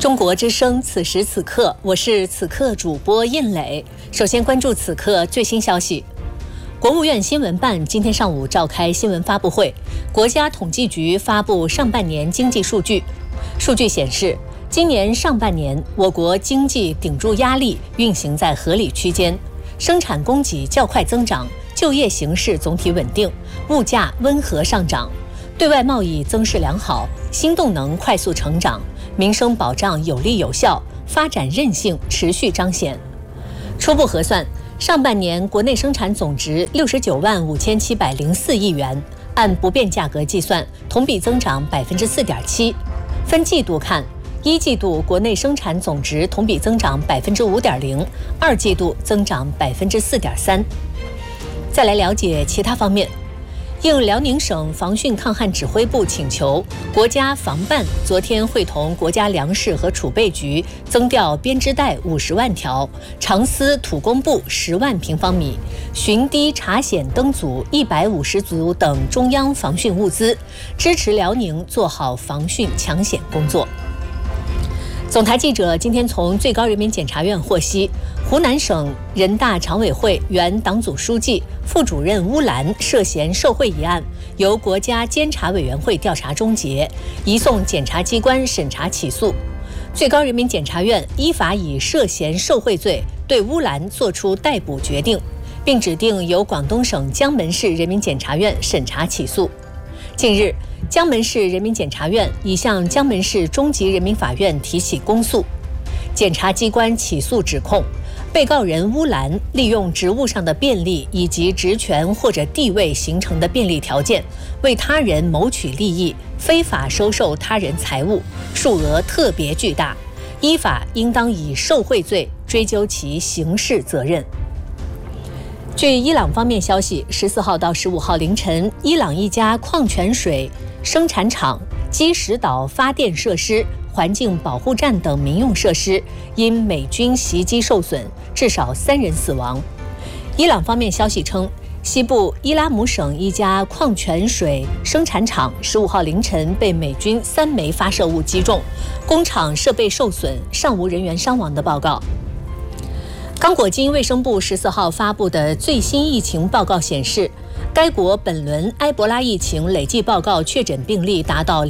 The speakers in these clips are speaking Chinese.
中国之声，此时此刻，我是此刻主播燕磊。首先关注此刻最新消息。国务院新闻办今天上午召开新闻发布会，国家统计局发布上半年经济数据。数据显示，今年上半年我国经济顶住压力，运行在合理区间，生产供给较快增长，就业形势总体稳定，物价温和上涨，对外贸易增势良好，新动能快速成长，民生保障有力有效，发展韧性持续彰显。初步核算，上半年国内生产总值69万5704亿元，按不变价格计算，同比增长4.7%。分季度看，一季度国内生产总值同比增长5.0%，二季度增长4.3%。再来了解其他方面。应辽宁省防汛抗旱指挥部请求，国家防办昨天会同国家粮食和储备局增调编织袋50万条，长丝土工布10万平方米，巡堤查险灯组150组等中央防汛物资，支持辽宁做好防汛抢险工作。总台记者今天从最高人民检察院获悉，湖南省人大常委会原党组书记、副主任乌兰涉嫌受贿一案，由国家监察委员会调查终结，移送检察机关审查起诉。最高人民检察院依法以涉嫌受贿罪对乌兰作出逮捕决定，并指定由广东省江门市人民检察院审查起诉。近日，江门市人民检察院已向江门市中级人民法院提起公诉。检察机关起诉指控，被告人乌兰利用职务上的便利以及职权或者地位形成的便利条件，为他人谋取利益，非法收受他人财物，数额特别巨大，依法应当以受贿罪追究其刑事责任。据伊朗方面消息，14号到15号凌晨，伊朗一家矿泉水生产厂、基石岛发电设施、环境保护站等民用设施因美军袭击受损，至少3人死亡。伊朗方面消息称，西部伊拉姆省一家矿泉水生产厂15号凌晨被美军3枚发射物击中，工厂设备受损，尚无人员伤亡的报告。刚果金卫生部14号发布的最新疫情报告显示，该国本轮埃博拉疫情累计报告确诊病例达到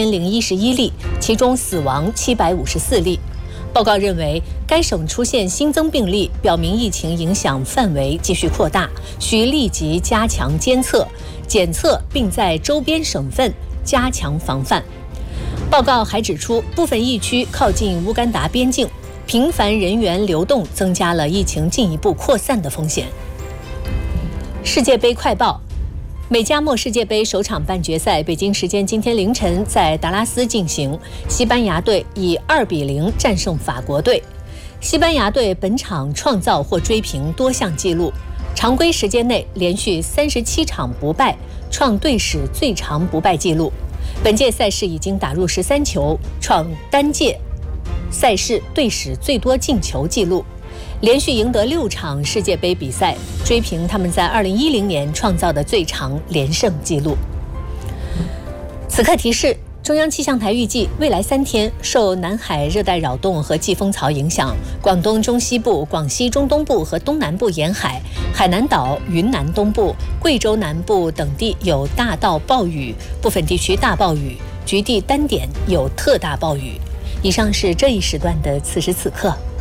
2011例，其中死亡754例。报告认为，该省出现新增病例，表明疫情影响范围继续扩大，需立即加强监测、检测，并在周边省份加强防范。报告还指出，部分疫区靠近乌干达边境，频繁人员流动增加了疫情进一步扩散的风险。世界杯快报：美加墨世界杯首场半决赛，北京时间今天凌晨在达拉斯进行，西班牙队以2-0战胜法国队。西班牙队本场创造或追平多项纪录，常规时间内连续37场不败，创队史最长不败纪录。本届赛事已经打入13球，创单届赛事队史最多进球纪录，连续赢得6场世界杯比赛，追平他们在2010年创造的最长连胜纪录。此刻提示，中央气象台预计未来3天受南海热带扰动和季风槽影响，广东中西部、广西中东部和东南部沿海、海南岛、云南东部、贵州南部等地有大到暴雨，部分地区大暴雨，局地单点有特大暴雨。以上是这一时段的此时此刻。